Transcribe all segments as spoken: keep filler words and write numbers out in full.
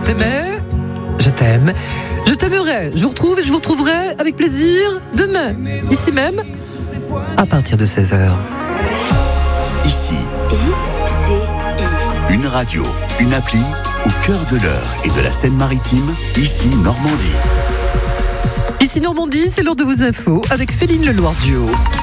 t'aimais, je t'aime, je t'aimerai, je vous retrouve et je vous retrouverai avec plaisir demain, ici même, à partir de seize heures. Ici, I C I. une radio, une appli au cœur de l'Eure et de la Seine-Maritime, ici Normandie. Ici Normandie, c'est l'heure de vos infos avec Féline Leloir-Duo.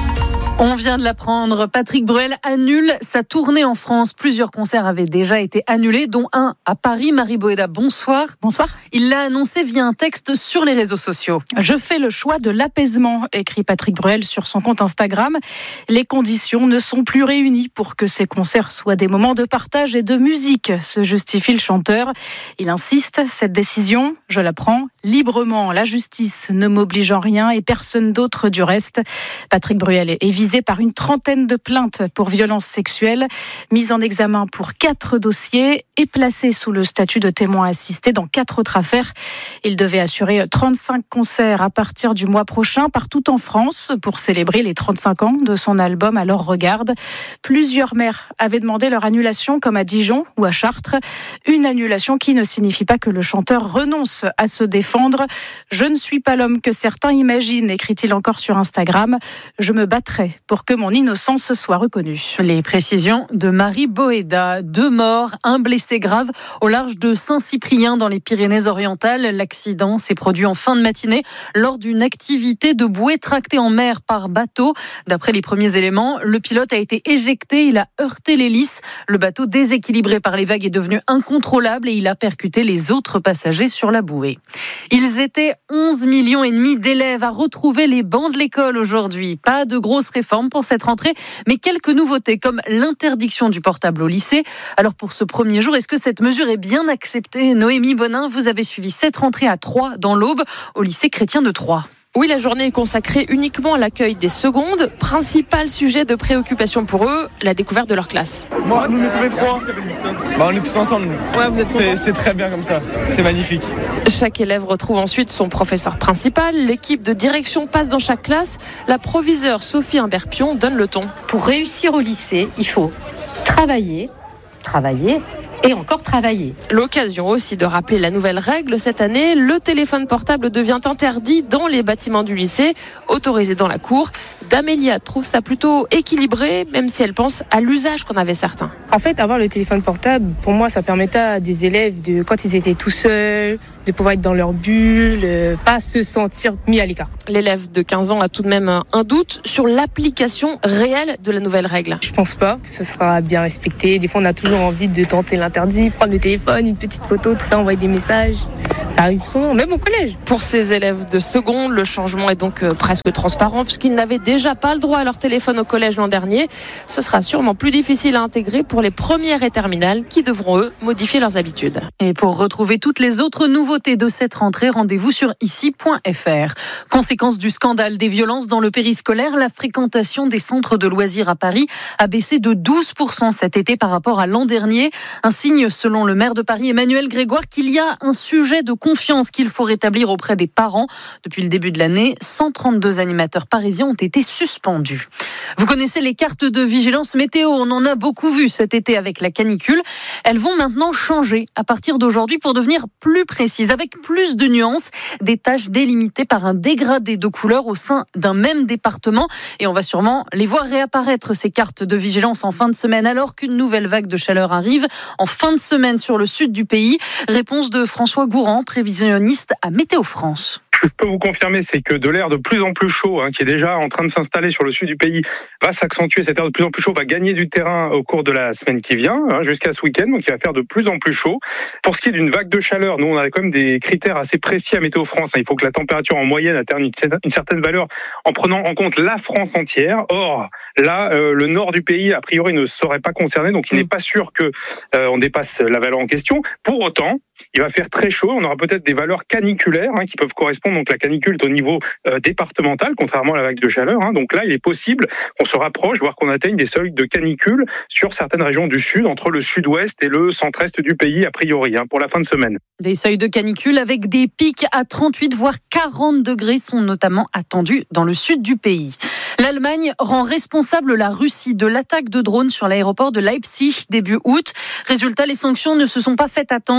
On vient de l'apprendre, Patrick Bruel annule sa tournée en France. Plusieurs concerts avaient déjà été annulés, dont un à Paris. Marie Boéda, bonsoir. Bonsoir. Il l'a annoncé via un texte sur les réseaux sociaux. Je fais le choix de l'apaisement, écrit Patrick Bruel sur son compte Instagram. Les conditions ne sont plus réunies pour que ces concerts soient des moments de partage et de musique, se justifie le chanteur. Il insiste, cette décision, je la prends librement. La justice ne m'oblige en rien et personne d'autre du reste. Patrick Bruel est visé par une trentaine de plaintes pour violences sexuelles, mise en examen pour quatre dossiers et placé sous le statut de témoin assisté dans quatre autres affaires. Il devait assurer trente-cinq concerts à partir du mois prochain partout en France pour célébrer les trente-cinq ans de son album Alors Regarde. Plusieurs maires avaient demandé leur annulation, comme à Dijon ou à Chartres. Une annulation qui ne signifie pas que le chanteur renonce à se défendre. Je ne suis pas l'homme que certains imaginent, écrit-il encore sur Instagram. Je me battrai pour que mon innocence soit reconnue. Les précisions de Marie Boéda. Deux morts, un blessé grave au large de Saint-Cyprien dans les Pyrénées-Orientales. L'accident s'est produit en fin de matinée lors d'une activité de bouée tractée en mer par bateau. D'après les premiers éléments, le pilote a été éjecté, il a heurté l'hélice. Le bateau, déséquilibré par les vagues, est devenu incontrôlable et il a percuté les autres passagers sur la bouée. Ils étaient onze millions et demi d'élèves à retrouver les bancs de l'école aujourd'hui. Pas de grosse réforme pour cette rentrée, mais quelques nouveautés comme l'interdiction du portable au lycée. Alors pour ce premier jour, est-ce que cette mesure est bien acceptée ? Noémie Bonin, vous avez suivi cette rentrée à Troyes dans l'Aube, au lycée chrétien de Troyes. Oui, la journée est consacrée uniquement à l'accueil des secondes. Principal sujet de préoccupation pour eux, la découverte de leur classe. Moi, nous, nous trois, bah, on est tous ensemble. Ouais, vous êtes c'est, c'est très bien comme ça, c'est magnifique. Chaque élève retrouve ensuite son professeur principal. L'équipe de direction passe dans chaque classe. La proviseure Sophie Imbert-Pion donne le ton. Pour réussir au lycée, il faut travailler, travailler, et encore travailler. L'occasion aussi de rappeler la nouvelle règle cette année. Le téléphone portable devient interdit dans les bâtiments du lycée, autorisé dans la cour. Damélia trouve ça plutôt équilibré, même si elle pense à l'usage qu'en avaient certains. En fait, avoir le téléphone portable, pour moi, ça permettait à des élèves, de, quand ils étaient tout seuls, de pouvoir être dans leur bulle, euh, pas se sentir mis à l'écart. L'élève de quinze ans a tout de même un doute sur l'application réelle de la nouvelle règle. Je pense pas que ce sera bien respecté. Des fois, on a toujours envie de tenter l'interdit, prendre le téléphone, une petite photo, tout ça, envoyer des messages. Ça arrive souvent, même au collège. Pour ces élèves de seconde, le changement est donc presque transparent puisqu'ils n'avaient déjà pas le droit à leur téléphone au collège l'an dernier. Ce sera sûrement plus difficile à intégrer pour les premières et terminales qui devront, eux, modifier leurs habitudes. Et pour retrouver toutes les autres nouveautés de cette rentrée, rendez-vous sur ici point f r. Conséquence du scandale des violences dans le périscolaire, la fréquentation des centres de loisirs à Paris a baissé de douze pour cent cet été par rapport à l'an dernier. Un signe, selon le maire de Paris, Emmanuel Grégoire, qu'il y a un sujet de confiance qu'il faut rétablir auprès des parents. Depuis le début de l'année, cent trente-deux animateurs parisiens ont été suspendus. Vous connaissez les cartes de vigilance météo, on en a beaucoup vu cet été avec la canicule. Elles vont maintenant changer à partir d'aujourd'hui pour devenir plus précises, avec plus de nuances, des tâches délimitées par un dégradé de couleurs au sein d'un même département. Et on va sûrement les voir réapparaître, ces cartes de vigilance, en fin de semaine, alors qu'une nouvelle vague de chaleur arrive en fin de semaine sur le sud du pays. Réponse de François Gourand, prévisionniste à Météo France. Ce que je peux vous confirmer, c'est que de l'air de plus en plus chaud, hein, qui est déjà en train de s'installer sur le sud du pays, va s'accentuer. Cet air de plus en plus chaud va gagner du terrain au cours de la semaine qui vient, hein, jusqu'à ce week-end, donc il va faire de plus en plus chaud. Pour ce qui est d'une vague de chaleur, nous on a quand même des critères assez précis à Météo France. Hein. Il faut que la température en moyenne atteigne une certaine valeur en prenant en compte la France entière. Or, là, euh, le nord du pays, a priori, ne serait pas concerné, donc il n'est pas sûr que euh, on dépasse la valeur en question. Pour autant, il va faire très chaud, on aura peut-être des valeurs caniculaires hein, qui peuvent correspondre, donc la canicule est au niveau euh, départemental, contrairement à la vague de chaleur. Hein. Donc là, il est possible qu'on se rapproche, voire qu'on atteigne des seuils de canicule sur certaines régions du sud, entre le sud-ouest et le centre-est du pays, a priori, hein, pour la fin de semaine. Des seuils de canicule avec des pics à trente-huit, voire quarante degrés sont notamment attendus dans le sud du pays. L'Allemagne rend responsable la Russie de l'attaque de drones sur l'aéroport de Leipzig début août. Résultat, les sanctions ne se sont pas fait attendre. Le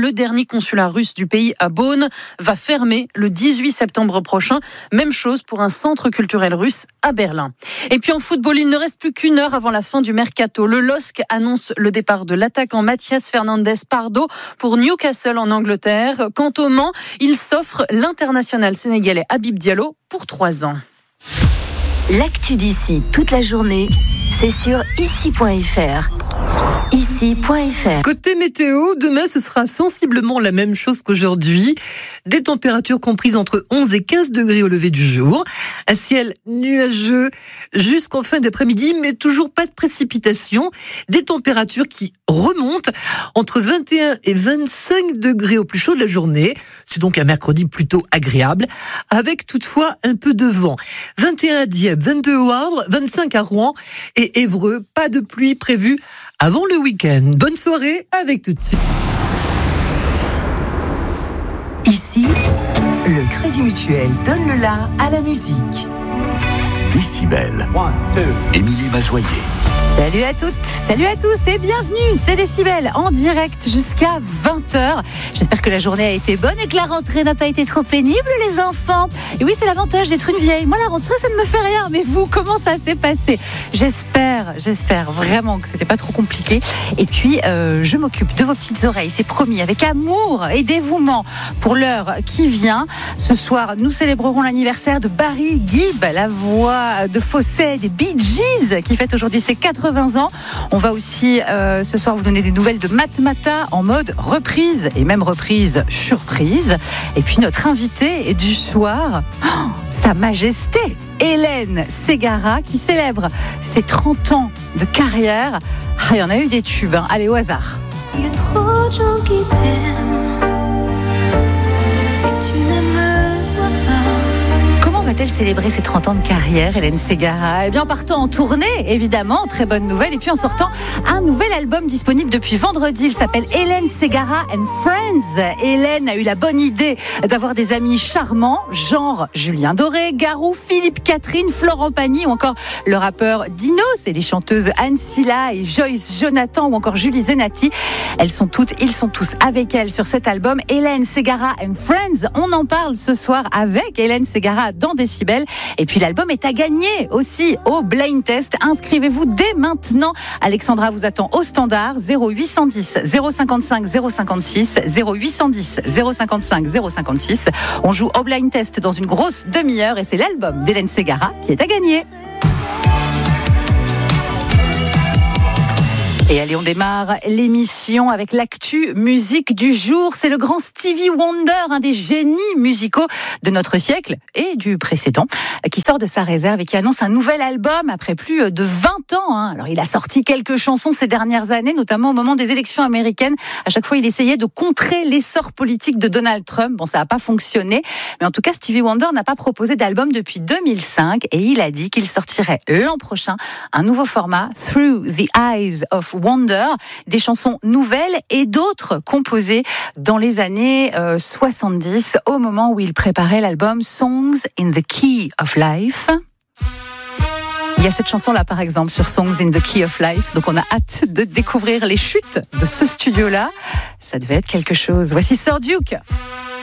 le dernier consulat russe du pays à Bonn, va fermer le dix-huit septembre prochain. Même chose pour un centre culturel russe à Berlin. Et puis en football, il ne reste plus qu'une heure avant la fin du mercato. Le L O S C annonce le départ de l'attaquant Mathias Fernandez Pardo pour Newcastle en Angleterre. Quant au Mans, il s'offre l'international sénégalais Habib Diallo pour trois ans. L'actu d'ici toute la journée, c'est sur ici point f r. ici point f r. Côté météo, demain ce sera sensiblement la même chose qu'aujourd'hui. Des températures comprises entre onze et quinze degrés au lever du jour. Un ciel nuageux jusqu'en fin d'après-midi, mais toujours pas de précipitations. Des températures qui remontent entre vingt et un et vingt-cinq degrés au plus chaud de la journée. C'est donc un mercredi plutôt agréable, avec toutefois un peu de vent. vingt et un à Dieppe, vingt-deux au Havre, vingt-cinq à Rouen et Évreux. Pas de pluie prévue avant le week-end. Bonne soirée avec tout de suite. Ici, le Crédit Mutuel donne le la à la musique. Décibel. Émilie Mazoyer. Salut à toutes, salut à tous et bienvenue, c'est Décibel en direct jusqu'à vingt heures. J'espère que la journée a été bonne et que la rentrée n'a pas été trop pénible les enfants. Et oui, c'est l'avantage d'être une vieille. Moi la rentrée ça ne me fait rien, mais vous, comment ça s'est passé ? J'espère, j'espère vraiment que c'était pas trop compliqué. Et puis euh, je m'occupe de vos petites oreilles, c'est promis, avec amour et dévouement pour l'heure qui vient. Ce soir, nous célébrerons l'anniversaire de Barry Gibb, la voix de fausset des Bee Gees qui fête aujourd'hui ses quatre-vingts ans. On va aussi euh, ce soir vous donner des nouvelles de Matmata en mode reprise et même reprise surprise. Et puis notre invité du soir, oh, Sa Majesté Hélène Ségara qui célèbre ses trente ans de carrière. Ah, il y en a eu des tubes, hein. Allez au hasard. Il y a trop de gens qui t'aiment et tu ne me vois pas. Comment va-t-elle célébrer ses trente ans de carrière, Hélène Ségara ? Eh bien, en partant en tournée, évidemment, très bonne nouvelle. Et puis en sortant un nouvel album disponible depuis vendredi. Il s'appelle Hélène Ségara and Friends. Hélène a eu la bonne idée d'avoir des amis charmants, genre Julien Doré, Garou, Philippe Catherine, Florent Pagny ou encore le rappeur Dinos et les chanteuses Anne Silla et Joyce Jonathan ou encore Julie Zenati. Elles sont toutes, ils sont tous avec elle sur cet album Hélène Ségara and Friends. On en parle ce soir avec Hélène Ségara dans Décibel. Et puis l'album est à gagner aussi au Blind Test. Inscrivez-vous dès maintenant. Alexandra vous attend au standard zéro huit cent dix zéro cinquante-cinq zéro cinquante-six zéro huit cent dix zéro cinquante-cinq zéro cinquante-six. On joue au Blind Test dans une grosse demi-heure et c'est l'album d'Hélène Ségara qui est à gagner. Et allez, on démarre l'émission avec l'actu musique du jour. C'est le grand Stevie Wonder, un des génies musicaux de notre siècle et du précédent, qui sort de sa réserve et qui annonce un nouvel album après plus de vingt ans. Hein. Alors, il a sorti quelques chansons ces dernières années, notamment au moment des élections américaines. À chaque fois, il essayait de contrer l'essor politique de Donald Trump. Bon, ça n'a pas fonctionné. Mais en tout cas, Stevie Wonder n'a pas proposé d'album depuis deux mille cinq et il a dit qu'il sortirait l'an prochain un nouveau format, Through the Eyes of Wonder, des chansons nouvelles et d'autres composées dans les années euh, soixante-dix, au moment où il préparait l'album Songs in the Key of Life. Il y a cette chanson-là, par exemple, sur Songs in the Key of Life. Donc, on a hâte de découvrir les chutes de ce studio-là. Ça devait être quelque chose. Voici Sir Duke.